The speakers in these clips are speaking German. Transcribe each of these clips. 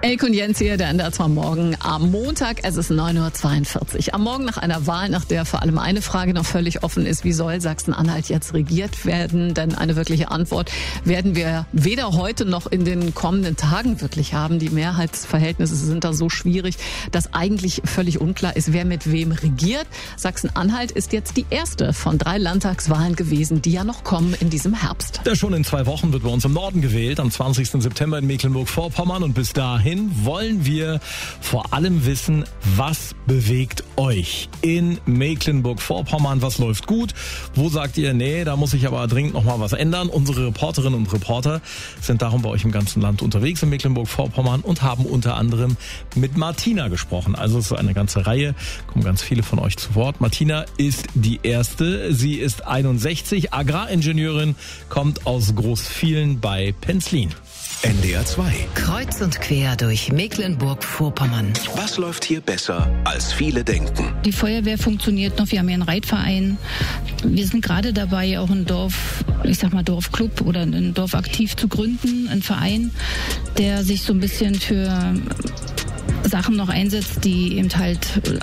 Elke und Jens hier, der ändert zwar morgen am Montag, es ist 9.42 Uhr. Am Morgen nach einer Wahl, nach der vor allem eine Frage noch völlig offen ist, wie soll Sachsen-Anhalt jetzt regiert werden? Denn eine wirkliche Antwort werden wir weder heute noch in den kommenden Tagen wirklich haben. Die Mehrheitsverhältnisse sind da so schwierig, dass eigentlich völlig unklar ist, wer mit wem regiert. Sachsen-Anhalt ist jetzt die erste von 3 Landtagswahlen gewesen, die ja noch kommen in diesem Herbst. Ja, schon in 2 Wochen wird bei uns im Norden gewählt, am 20. September in Mecklenburg-Vorpommern. Und bis dahin wollen wir vor allem wissen, was bewegt euch in Mecklenburg-Vorpommern? Was läuft gut? Wo sagt ihr, nee, da muss ich aber dringend noch mal was ändern? Unsere Reporterinnen und Reporter sind darum bei euch im ganzen Land unterwegs in Mecklenburg-Vorpommern und haben unter anderem mit Martina gesprochen. Also es ist eine ganze Reihe, kommen ganz viele von euch zu Wort. Martina ist die erste. Sie ist 61, Agraringenieurin, kommt aus Großvielen bei Penzlin. NDR 2. Kreuz und quer durch Mecklenburg-Vorpommern. Was läuft hier besser, als viele denken? Die Feuerwehr funktioniert noch, wir haben ja einen Reitverein. Wir sind gerade dabei, auch ein Dorfclub oder ein Dorf aktiv zu gründen, einen Verein, der sich so ein bisschen für Sachen noch einsetzt, die eben halt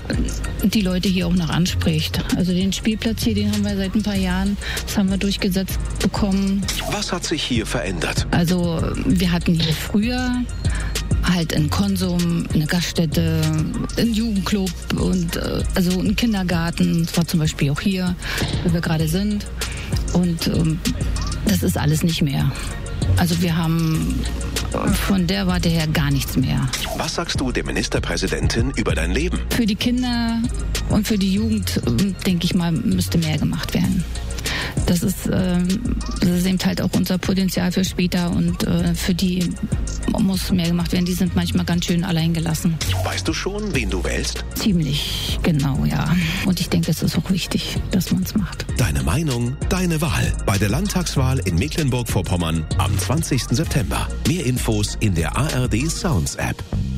die Leute hier auch noch anspricht. Also den Spielplatz hier, den haben wir seit ein paar Jahren, das haben wir durchgesetzt bekommen. Was hat sich hier verändert? Also wir hatten hier früher halt einen Konsum, eine Gaststätte, einen Jugendclub und also einen Kindergarten. Das war zum Beispiel auch hier, wo wir gerade sind. Und das ist alles nicht mehr. Also wir haben von der Warte her gar nichts mehr. Was sagst du der Ministerpräsidentin über dein Leben? Für die Kinder und für die Jugend, denke ich mal, müsste mehr gemacht werden. Das ist eben halt auch unser Potenzial für später und für die muss mehr gemacht werden. Die sind manchmal ganz schön alleingelassen. Weißt du schon, wen du wählst? Ziemlich genau, ja. Und ich denke, es ist auch wichtig, dass man es macht. Deine Meinung, deine Wahl. Bei der Landtagswahl in Mecklenburg-Vorpommern am 20. September. Mehr Infos in der ARD Sounds App.